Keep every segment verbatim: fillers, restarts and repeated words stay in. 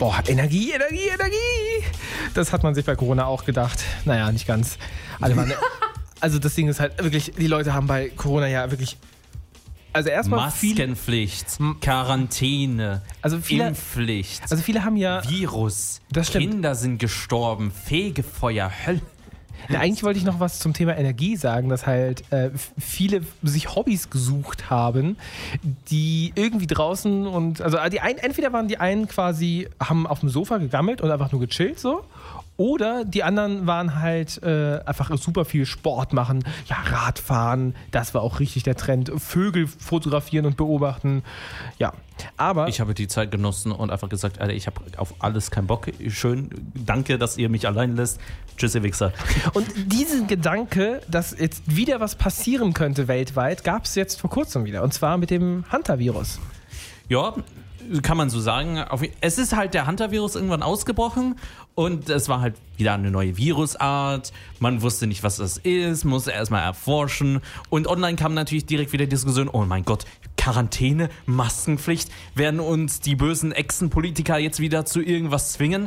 Boah, Energie, Energie, Energie. Das hat man sich bei Corona auch gedacht. Naja, nicht ganz. Alle waren, also das Ding ist halt wirklich, die Leute haben bei Corona ja wirklich... Also erstmal Maskenpflicht, viel, Quarantäne, also viele, Impfpflicht, also viele haben ja Virus, das stimmt. Kinder sind gestorben, Fegefeuer, Hölle. Na, eigentlich wollte ich noch was zum Thema Energie sagen, dass halt äh, viele sich Hobbys gesucht haben, die irgendwie draußen und, also die einen, entweder waren die einen quasi, haben auf dem Sofa gegammelt und einfach nur gechillt so, oder die anderen waren halt äh, einfach super viel Sport machen, ja, Radfahren, das war auch richtig der Trend, Vögel fotografieren und beobachten, ja. Aber ich habe die Zeit genossen und einfach gesagt, Alter, ich habe auf alles keinen Bock. Schön, danke, dass ihr mich allein lässt. Tschüss, ihr Wichser. Und diesen Gedanke, dass jetzt wieder was passieren könnte weltweit, gab es jetzt vor kurzem wieder. Und zwar mit dem Hunter-Virus. Ja, kann man so sagen. Es ist halt der Hunter-Virus irgendwann ausgebrochen und es war halt wieder eine neue Virusart. Man wusste nicht, was das ist, musste erstmal erforschen. Und online kam natürlich direkt wieder die Diskussion, oh mein Gott, Quarantäne, Maskenpflicht, werden uns die bösen Echsenpolitiker jetzt wieder zu irgendwas zwingen?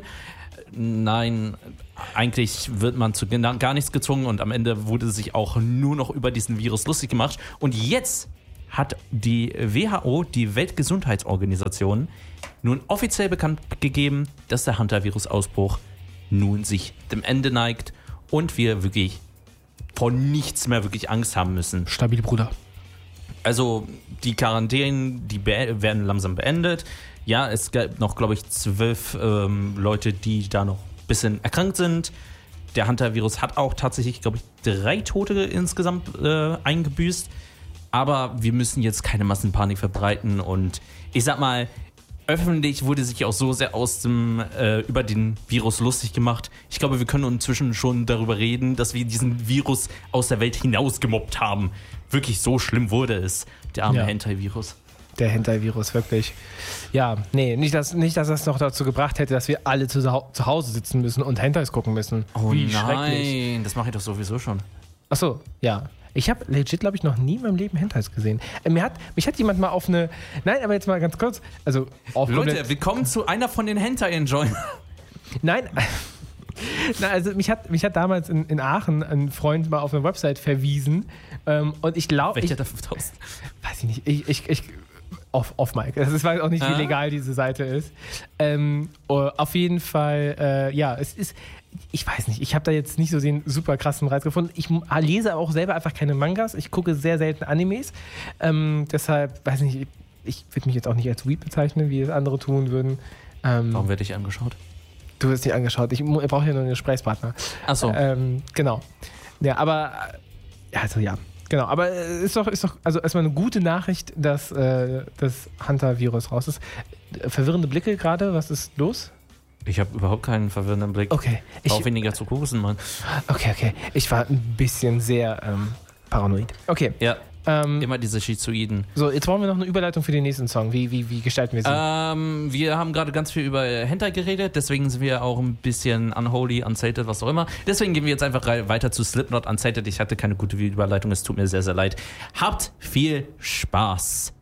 Nein, eigentlich wird man zu gar nichts gezwungen und am Ende wurde sich auch nur noch über diesen Virus lustig gemacht. Und jetzt hat die W H O, die Weltgesundheitsorganisation, nun offiziell bekannt gegeben, dass der Hunter-Virus-Ausbruch nun sich dem Ende neigt und wir wirklich vor nichts mehr wirklich Angst haben müssen. Stabil, Bruder. Also die Quarantänen, die be- werden langsam beendet. Ja, es gab noch, glaube ich, zwölf ähm, Leute, die da noch ein bisschen erkrankt sind. Der Hunter-Virus hat auch tatsächlich, glaube ich, drei Tote insgesamt äh, eingebüßt. Aber wir müssen jetzt keine Massenpanik verbreiten und ich sag mal, öffentlich wurde sich auch so sehr aus dem, äh, über den Virus lustig gemacht. Ich glaube, wir können inzwischen schon darüber reden, dass wir diesen Virus aus der Welt hinaus gemobbt haben. Wirklich so schlimm wurde es, der arme Ja. Hentai-Virus. Der Hentai-Virus, wirklich. Ja, nee, nicht dass, nicht, dass das noch dazu gebracht hätte, dass wir alle zu, zu Hause sitzen müssen und Hentais gucken müssen. Oh Wie nein, schrecklich. das mache ich doch sowieso schon. Achso, ja. Ich habe legit, glaube ich, noch nie in meinem Leben Hentais gesehen. Äh, mir hat, mich hat jemand mal auf eine... Nein, aber jetzt mal ganz kurz. Also auf Leute, willkommen zu einer von den Hentai-Enjoyern. Nein, Na, also mich hat, mich hat damals in, in Aachen ein Freund mal auf eine Website verwiesen. Ähm, und ich glaube... Welcher dafür tausend? Weiß ich nicht. Ich... ich, ich Off, off Mike. Das weiß auch nicht, wie ah. legal diese Seite ist. Ähm, uh, auf jeden Fall, äh, ja, es ist, ich weiß nicht, ich habe da jetzt nicht so den super krassen Reiz gefunden. Ich lese auch selber einfach keine Mangas. Ich gucke sehr selten Animes. Ähm, deshalb, weiß nicht, ich, ich würde mich jetzt auch nicht als Weeb bezeichnen, wie es andere tun würden. Ähm, Warum werde ich angeschaut? Du wirst nicht angeschaut. Ich, ich brauche ja nur einen Gesprächspartner. Ach so. Ähm, genau. Ja, aber, ja, also ja. Genau, aber ist doch, ist doch also erstmal eine gute Nachricht, dass äh, das Hunter-Virus raus ist. Verwirrende Blicke gerade, was ist los? Ich habe überhaupt keinen verwirrenden Blick. Okay. Ich, auch weniger zu Kusen, Mann. Okay, okay. Ich war ein bisschen sehr ähm, paranoid. Okay. Ja, ähm, immer diese Schizoiden. So, jetzt brauchen wir noch eine Überleitung für den nächsten Song. Wie, wie, wie gestalten wir sie? Ähm, wir haben gerade ganz viel über Hentai geredet, deswegen sind wir auch ein bisschen unholy, unsated, was auch immer. Deswegen gehen wir jetzt einfach weiter zu Slipknot Unsated. Ich hatte keine gute Überleitung, es tut mir sehr, sehr leid. Habt viel Spaß.